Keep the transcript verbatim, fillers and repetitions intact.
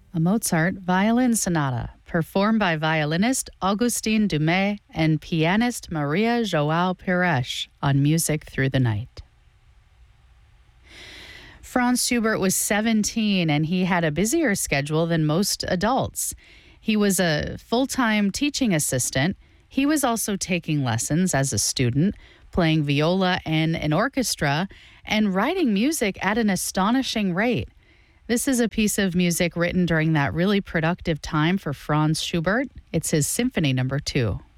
A Mozart violin sonata, performed by violinist Augustin Dumay and pianist Maria João Pires on Music Through the Night. Franz Schubert was seventeen, and he had a busier schedule than most adults. He was a full-time teaching assistant. He was also taking lessons as a student, playing viola in an orchestra, and writing music at an astonishing rate. This is a piece of music written during that really productive time for Franz Schubert. It's his Symphony Number Two.